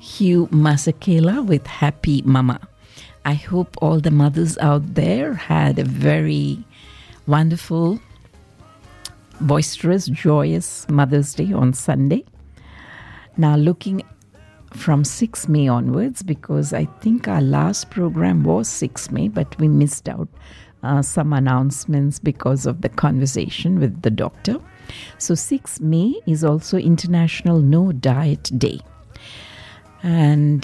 Hugh Masekela with Happy Mama. I hope all the mothers out there had a very wonderful, boisterous, joyous Mother's Day on Sunday. Now looking from 6 May onwards, because I think our last program was 6 May, but we missed out some announcements because of the conversation with the doctor. So 6 May is also International No Diet Day. And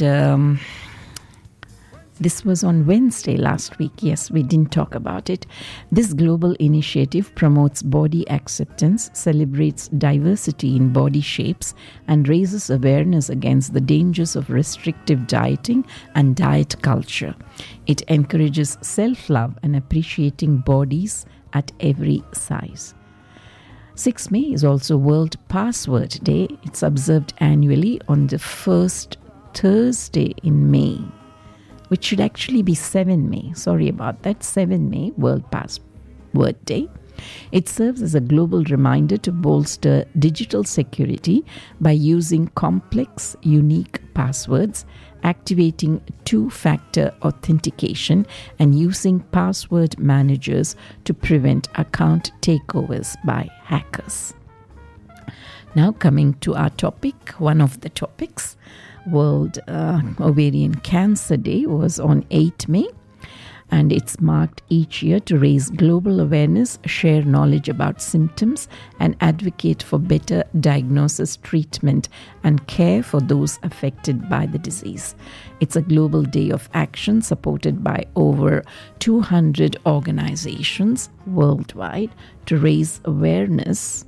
this was on Wednesday last week. Yes, we didn't talk about it. This global initiative promotes body acceptance, celebrates diversity in body shapes, and raises awareness against the dangers of restrictive dieting and diet culture. It encourages self-love and appreciating bodies at every size. 6 May is also World Password Day. It's observed annually on the first Thursday in May, which should actually be 7 May. Sorry about that. 7 May, World Password Day. It serves as a global reminder to bolster digital security by using complex, unique passwords, activating two-factor authentication, and using password managers to prevent account takeovers by hackers. Now coming to our topic, one of the topics, World Ovarian Cancer Day was on 8 May, and it's marked each year to raise global awareness, share knowledge about symptoms, and advocate for better diagnosis, treatment, and care for those affected by the disease. It's a global day of action supported by over 200 organizations worldwide to raise awareness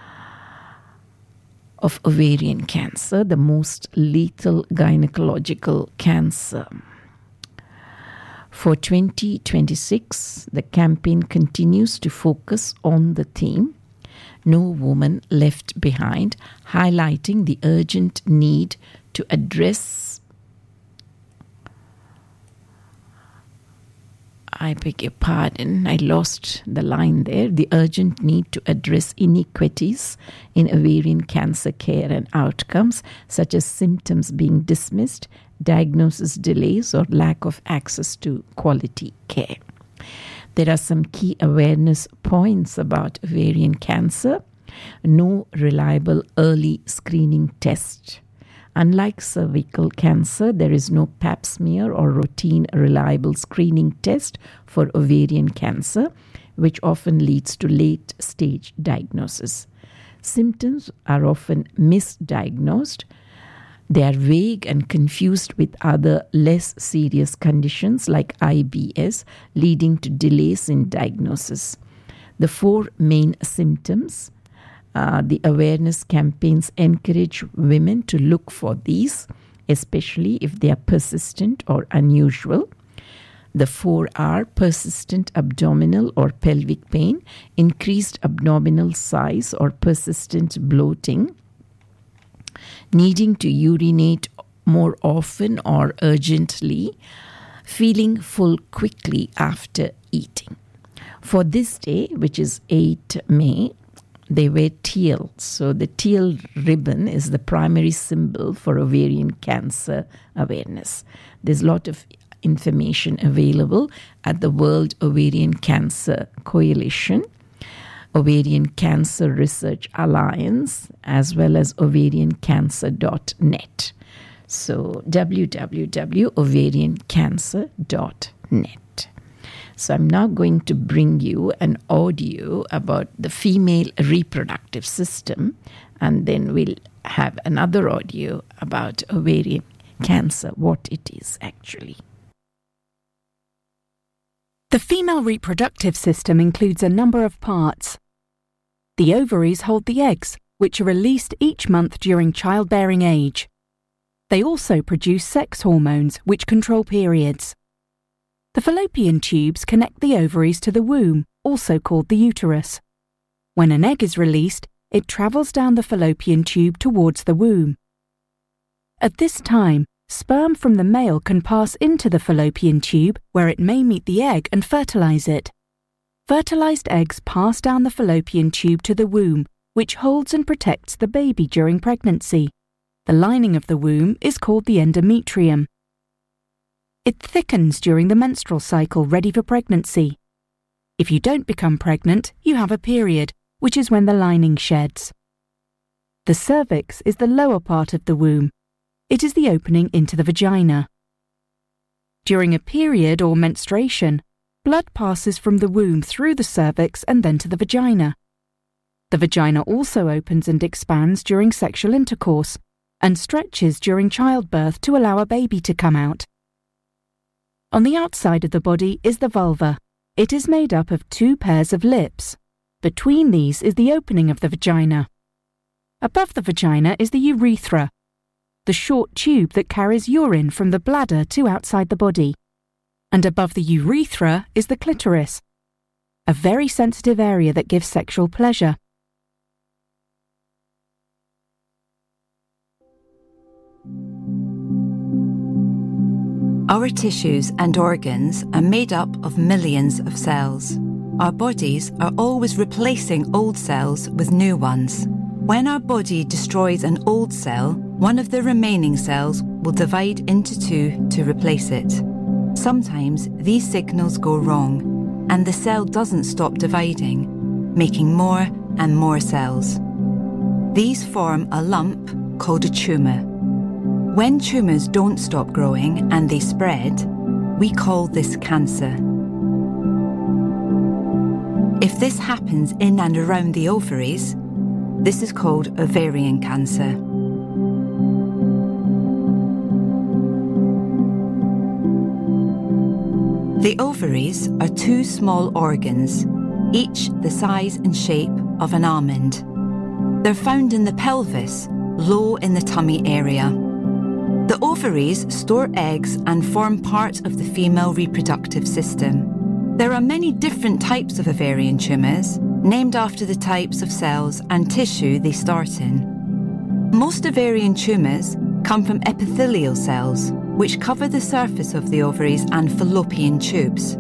of ovarian cancer, the most lethal gynecological cancer. For 2026, the campaign continues to focus on the theme, No Woman Left Behind, highlighting the urgent need to address, I beg your pardon, I lost the line there. The urgent need to address inequities in ovarian cancer care and outcomes, such as symptoms being dismissed, diagnosis delays, or lack of access to quality care. There are some key awareness points about ovarian cancer. No reliable early screening test. Unlike cervical cancer, there is no pap smear or routine reliable screening test for ovarian cancer, which often leads to late-stage diagnosis. Symptoms are often misdiagnosed. They are vague and confused with other less serious conditions like IBS, leading to delays in diagnosis. The 4 main symptoms, the awareness campaigns encourage women to look for these, especially if they are persistent or unusual. The 4 are persistent abdominal or pelvic pain, increased abdominal size or persistent bloating, needing to urinate more often or urgently, feeling full quickly after eating. For this day, which is 8 May, they wear teal. So the teal ribbon is the primary symbol for ovarian cancer awareness. There's a lot of information available at the World Ovarian Cancer Coalition, Ovarian Cancer Research Alliance, as well as ovariancancer.net. So www.ovariancancer.net. So I'm now going to bring you an audio about the female reproductive system, and then we'll have another audio about ovarian cancer, what it is actually. The female reproductive system includes a number of parts. The ovaries hold the eggs, which are released each month during childbearing age. They also produce sex hormones, which control periods. The fallopian tubes connect the ovaries to the womb, also called the uterus. When an egg is released, it travels down the fallopian tube towards the womb. At this time, sperm from the male can pass into the fallopian tube, where it may meet the egg and fertilize it. Fertilized eggs pass down the fallopian tube to the womb, which holds and protects the baby during pregnancy. The lining of the womb is called the endometrium. It thickens during the menstrual cycle ready for pregnancy. If you don't become pregnant, you have a period, which is when the lining sheds. The cervix is the lower part of the womb. It is the opening into the vagina. During a period or menstruation, blood passes from the womb through the cervix and then to the vagina. The vagina also opens and expands during sexual intercourse and stretches during childbirth to allow a baby to come out. On the outside of the body is the vulva. It is made up of 2 pairs of lips. Between these is the opening of the vagina. Above the vagina is the urethra, the short tube that carries urine from the bladder to outside the body. And above the urethra is the clitoris, a very sensitive area that gives sexual pleasure. Our tissues and organs are made up of millions of cells. Our bodies are always replacing old cells with new ones. When our body destroys an old cell, one of the remaining cells will divide into 2 to replace it. Sometimes these signals go wrong, and the cell doesn't stop dividing, making more and more cells. These form a lump called a tumour. When tumours don't stop growing and they spread, we call this cancer. If this happens in and around the ovaries, this is called ovarian cancer. The ovaries are 2 small organs, each the size and shape of an almond. They're found in the pelvis, low in the tummy area. The ovaries store eggs and form part of the female reproductive system. There are many different types of ovarian tumours, named after the types of cells and tissue they start in. Most ovarian tumours come from epithelial cells, which cover the surface of the ovaries and fallopian tubes.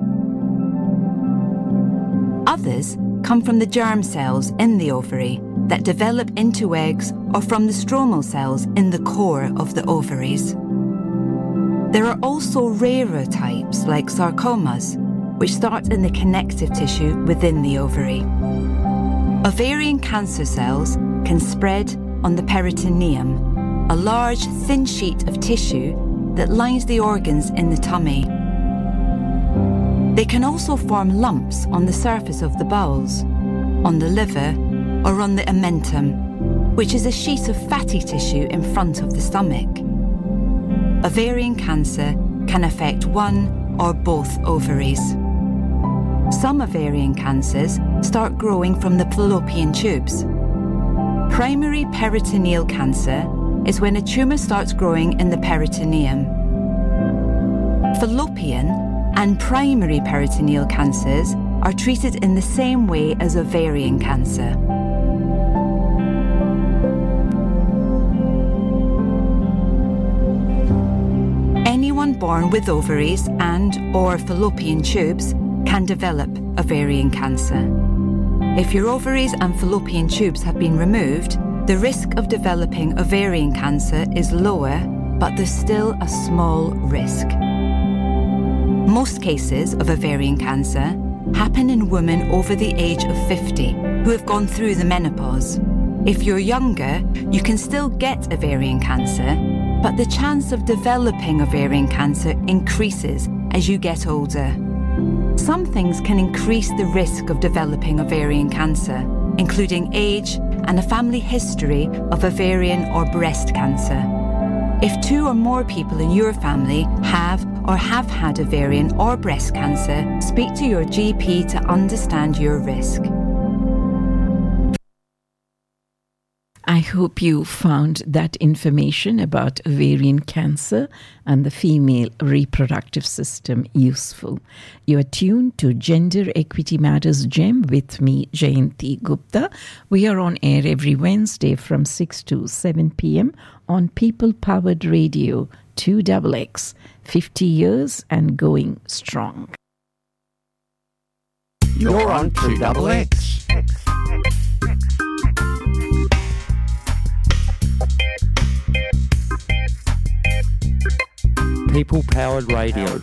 Others come from the germ cells in the ovary that develop into eggs, or from the stromal cells in the core of the ovaries. There are also rarer types like sarcomas, which start in the connective tissue within the ovary. Ovarian cancer cells can spread on the peritoneum, a large thin sheet of tissue that lines the organs in the tummy. They can also form lumps on the surface of the bowels, on the liver, or on the omentum, which is a sheet of fatty tissue in front of the stomach. Ovarian cancer can affect one or both ovaries. Some ovarian cancers start growing from the fallopian tubes. Primary peritoneal cancer is when a tumour starts growing in the peritoneum. Fallopian and primary peritoneal cancers are treated in the same way as ovarian cancer. Anyone born with ovaries and/or fallopian tubes can develop ovarian cancer. If your ovaries and fallopian tubes have been removed, the risk of developing ovarian cancer is lower, but there's still a small risk. Most cases of ovarian cancer happen in women over the age of 50 who have gone through the menopause. If you're younger, you can still get ovarian cancer, but the chance of developing ovarian cancer increases as you get older. Some things can increase the risk of developing ovarian cancer, including age and a family history of ovarian or breast cancer. If 2 or more people in your family have or have had ovarian or breast cancer, speak to your GP to understand your risk. I hope you found that information about ovarian cancer and the female reproductive system useful. You are tuned to Gender Equity Matters GEM with me, Jayanti Gupta. We are on air every Wednesday from 6 to 7 p.m. on People Powered Radio 2XX, 50 years and going strong. You're on 2XX. people-powered radio.